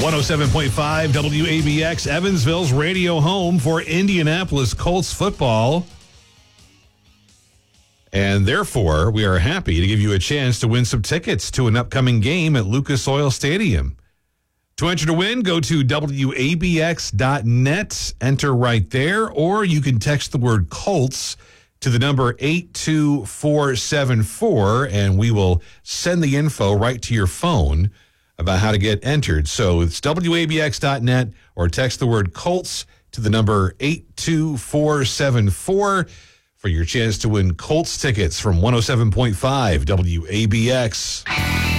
107.5 WABX, Evansville's radio home for Indianapolis Colts football. And therefore, we are happy to give you a chance to win some tickets to an upcoming game at Lucas Oil Stadium. To enter to win, go to WABX.net, enter right there, or you can text the word Colts to the number 82474, and we will send the info right to your phone about how to get entered. So it's WABX.net or text the word Colts to the number 82474 for your chance to win Colts tickets from 107.5 WABX.